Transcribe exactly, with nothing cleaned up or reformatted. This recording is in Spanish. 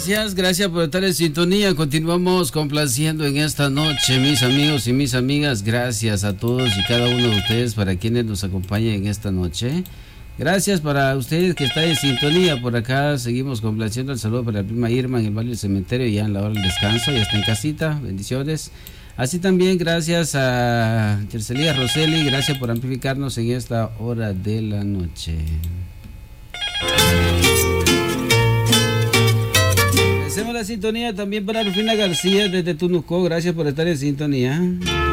gracias, gracias por estar en sintonía. Continuamos complaciendo en esta noche, mis amigos y mis amigas. Gracias a todos y cada uno de ustedes para quienes nos acompañan en esta noche. Gracias para ustedes que están en sintonía. Por acá seguimos complaciendo. El saludo para la prima Irma en el barrio del cementerio, ya en la hora del descanso, ya está en casita. Bendiciones. Así también gracias a Chercelía Roseli, gracias por amplificarnos en esta hora de la noche. Hacemos la sintonía también para Rufina García desde Tunucó, gracias por estar en sintonía.